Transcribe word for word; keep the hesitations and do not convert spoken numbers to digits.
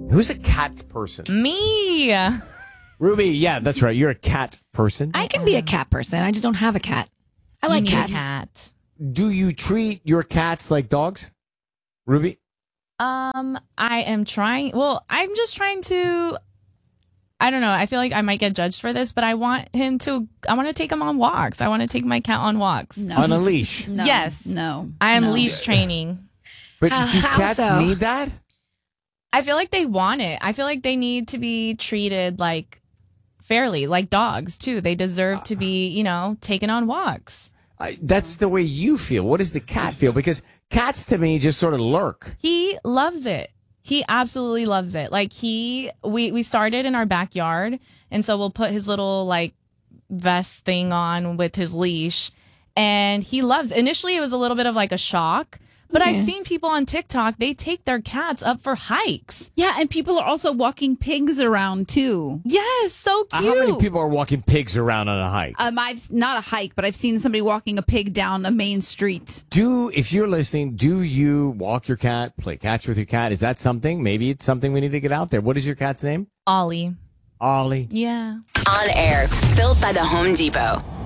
Who's a cat person? Me. Ruby, yeah, that's right. You're a cat person. I can be a cat person. I just don't have a cat. I like You need cats. a cat. Do you treat your cats like dogs? Ruby? Um, I am trying. Well, I'm just trying to. I don't know. I feel like I might get judged for this, but I want him to. I want to take him on walks. I want to take my cat on walks. No. On a leash. No. Yes. No. I am no. leash training. But How- do how cats so? need that? I feel like they want it. I feel like they need to be treated like fairly, like dogs too. They deserve to be, you know, taken on walks. I, that's the way you feel. What does the cat feel? Because cats to me just sort of lurk. He loves it. He absolutely loves it. Like he, we, we started in our backyard. And so we'll put his little like vest thing on with his leash and he loves it. Initially it was a little bit of like a shock, but I've Yeah. seen people on TikTok, they take their cats up for hikes. Yeah, and people are also walking pigs around too. Yes. So Uh, cute. How many people are walking pigs around on a hike? Um, I've not a hike, but I've seen somebody walking a pig down a main street. Do, if you're listening, do you walk your cat, play catch with your cat? Is that something? Maybe it's something we need to get out there. What is your cat's name? Ollie. Ollie. Yeah. On air, built by the Home Depot.